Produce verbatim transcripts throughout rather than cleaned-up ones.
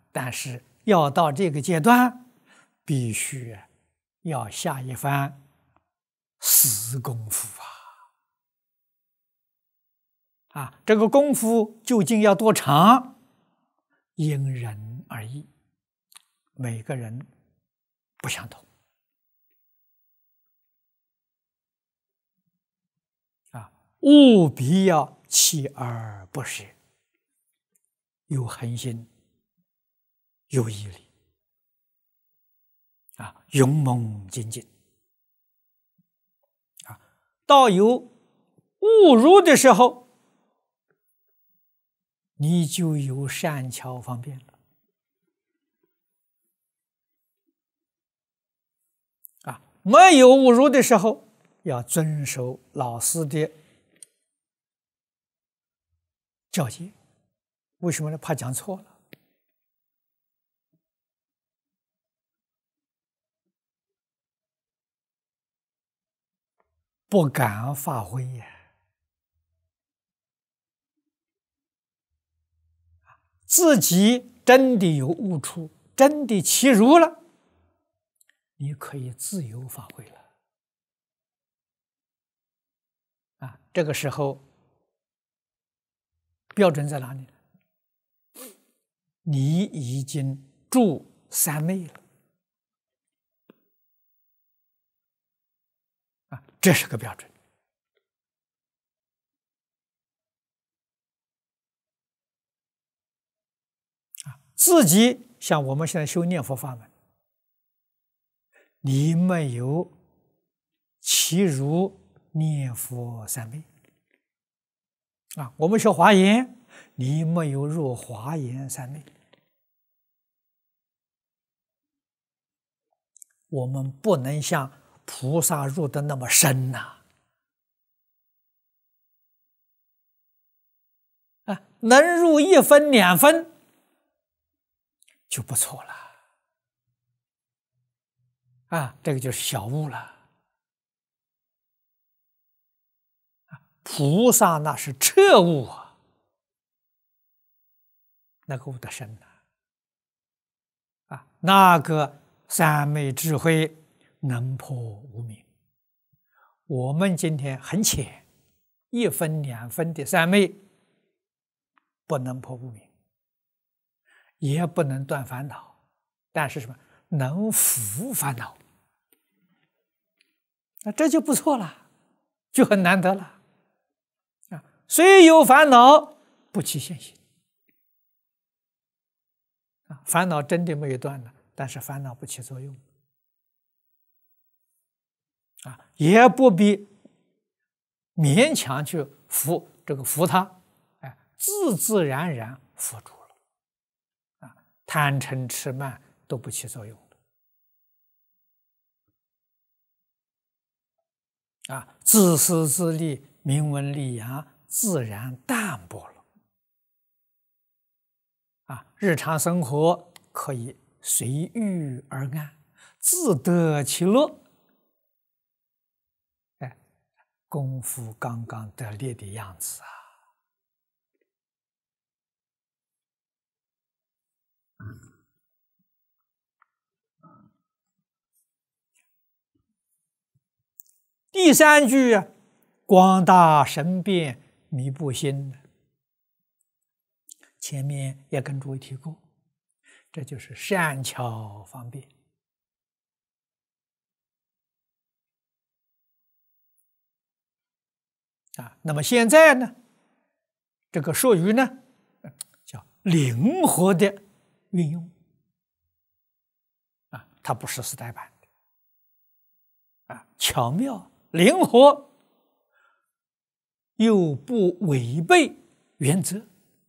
但是要到这个阶段，必须要下一番死功夫啊！啊，这个功夫究竟要多长，因人而异，每个人不相同啊，务必要锲而不舍，有恒心，有毅力啊，勇猛精进啊，到有误入的时候，你就有善巧方便了啊。没有误入的时候，要遵守老师的教诫。为什么呢？怕讲错了。不敢发挥呀，自己真的有误处，真的欺辱了，你可以自由发挥了啊！这个时候标准在哪里？你已经住三昧了啊，这是个标准。自己像我们现在修念佛法门，你没有欺辱念佛三昧啊。我们学华严，你没有入华严三昧，我们不能像菩萨入的那么深呐啊, 啊，能入一分两分就不错了啊，这个就是小悟了。菩萨那是彻悟啊，那个悟得深啊，啊，那个三昧智慧能破无明。我们今天很浅，一分两分的三昧不能破无明，也不能断烦恼，但是什么能伏烦恼，那这就不错了，就很难得了啊！虽有烦恼，不起现行啊，烦恼真的没有断了，但是烦恼不起作用啊，也不必勉强去服这个服它，哎，自自然然服住了啊，贪嗔痴慢都不起作用了啊，自私自利、名闻利养自然淡薄了啊，日常生活可以随遇而安，自得其乐。哎，功夫刚刚得力的样子啊！第三句啊，广大神变弥不心，前面也跟诸位提过，这就是善巧方便啊。那么现在呢，这个术语呢，叫灵活的运用啊，它不是死呆板的啊，巧妙灵活，又不违背原则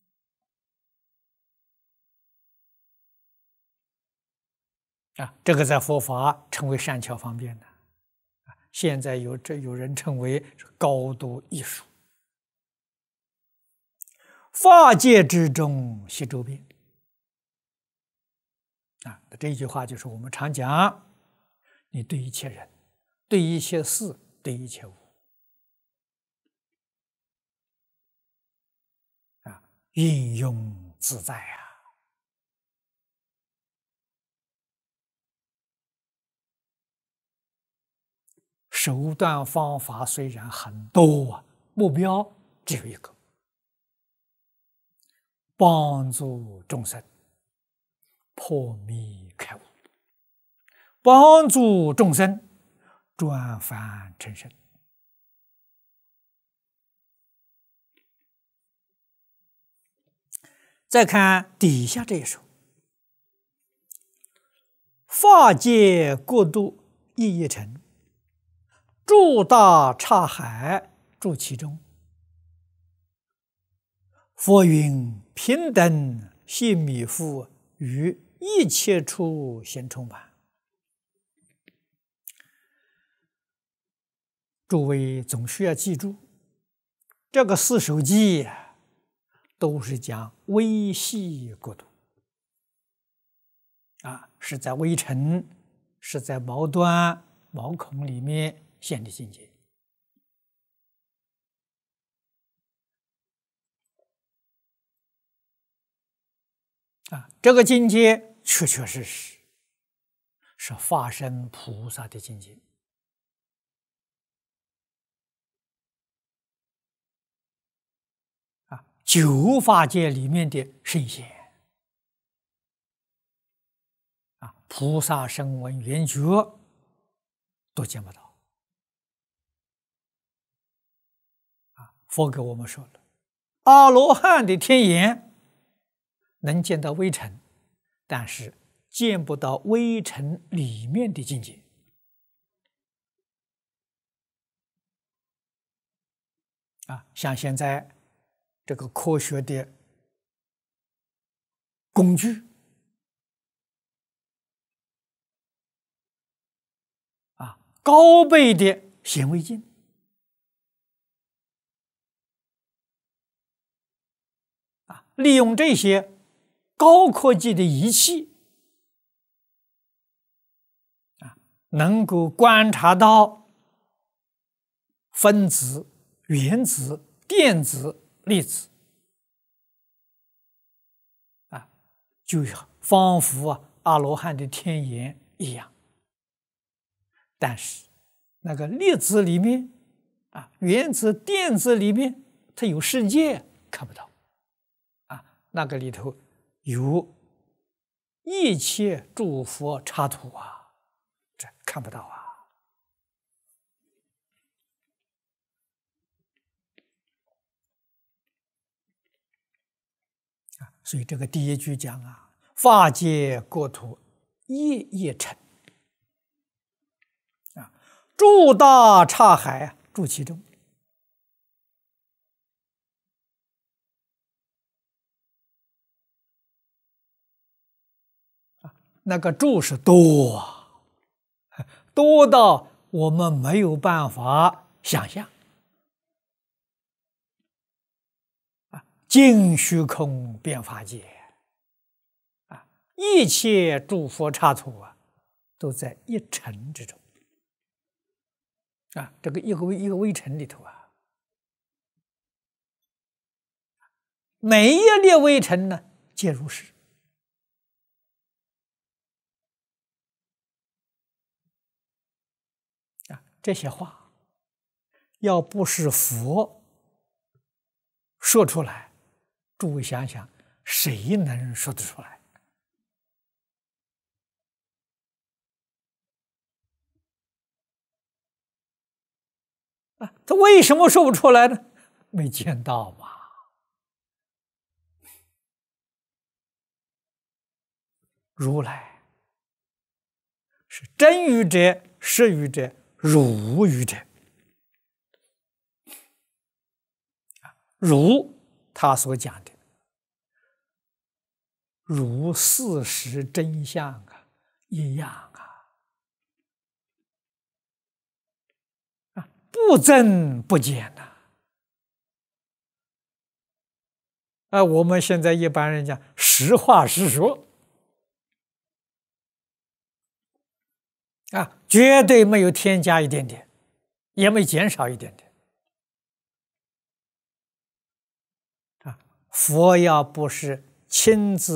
啊，这个在佛法称为善巧方便的啊。现在有这有人称为高度艺术，法界之中悉周遍啊。这一句话就是我们常讲，你对一切人、对一切事、对一切物啊，应用自在啊。 手段方法虽然很多啊，目标只有一个：帮助众生破迷开悟，帮助众生转凡成圣。再看底下这一首：法界过度意一尘，诸大刹海住其中。佛云平等性弥覆，于一切处现充满。诸位总需要记住，这个四首偈都是讲微细国度啊，是在微尘，是在毛端、毛孔里面现的境界啊。这个境界确确实实是化身菩萨的境界啊，九法界里面的圣贤啊，菩萨声闻缘觉都见不到啊。佛给我们说了，阿罗汉的天眼能见到微尘，但是见不到微尘里面的境界啊。像现在这个科学的工具啊，高倍的显微镜啊，利用这些高科技的仪器啊，能够观察到分子、原子、电子、粒子啊，就仿佛啊阿罗汉的天眼一样。但是那个粒子里面啊，原子、电子里面，它有世界看不到啊，那个里头有一切诸佛刹土啊，这看不到啊。啊，所以这个第一句讲啊，法界国土一一尘啊，诸大刹海住其中。那个住是多啊，多到我们没有办法想象啊！尽虚空遍法界啊，一切诸佛刹土啊，都在一尘之中啊！这个一个微一个微尘里头啊，每一粒微尘呢，皆如是。这些话要不是佛说出来，诸位想想，谁能说得出来啊？他为什么说不出来呢？没见到嘛。如来是真语者、实语者、如语者。如他所讲的，如事实真相啊，一样啊，啊，不增不减呐。啊，我们现在一般人讲实话实说，啊，绝对没有添加一点点，也没减少一点点。啊，佛要不是亲自